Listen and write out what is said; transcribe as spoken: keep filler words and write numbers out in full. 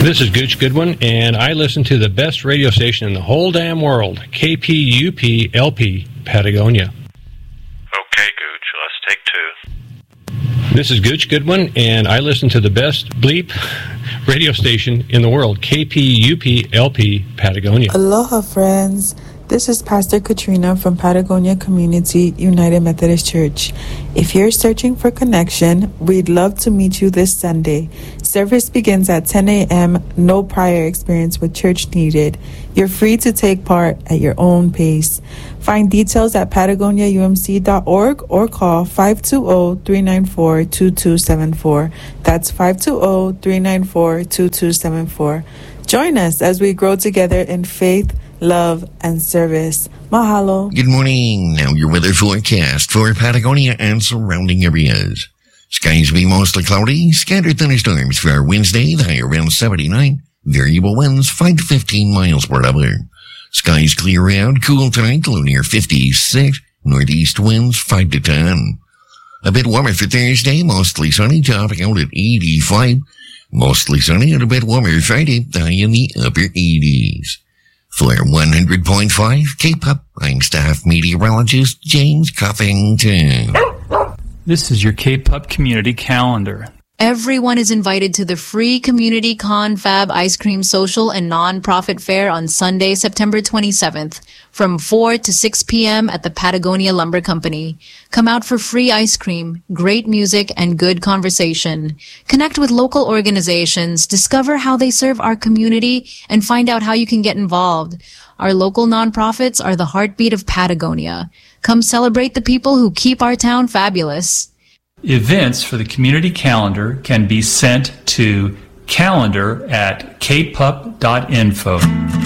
This is Gooch Goodwin, and I listen to the best radio station in the whole damn world, K P U P L P, Patagonia. Okay, Gooch, let's take two. This is Gooch Goodwin, and I listen to the best bleep radio station in the world, K P U P L P, Patagonia. Aloha, friends. This is Pastor Katrina from Patagonia Community United Methodist Church. If you're searching for connection, we'd love to meet you this Sunday. Service begins at ten a.m., no prior experience with church needed. You're free to take part at your own pace. Find details at patagonia u m c dot org or call five two zero, three nine four, two two seven four. That's five two zero, three nine four, two two seven four. Join us as we grow together in faith, love, and service. Mahalo. Good morning. Now your weather forecast for Patagonia and surrounding areas. Skies will be mostly cloudy, scattered thunderstorms for our Wednesday, the high around seventy-nine. Variable winds five to fifteen miles per hour. Skies clear out, cool tonight, low near fifty-six. Northeast winds five to ten. A bit warmer for Thursday, mostly sunny, topping out at eighty-five. Mostly sunny and a bit warmer Friday, the high in the upper eighties. For one hundred point five K-Pop, I'm staff meteorologist James Cuffington. This is your K-Pop community calendar. Everyone is invited to the free Community Confab Ice Cream Social and Non-Profit Fair on Sunday, September twenty-seventh, from four to six p.m. at the Patagonia Lumber Company. Come out for free ice cream, great music, and good conversation. Connect with local organizations, discover how they serve our community, and find out how you can get involved. Our local nonprofits are the heartbeat of Patagonia. Come celebrate the people who keep our town fabulous. Events for the community calendar can be sent to calendar at k pup dot info.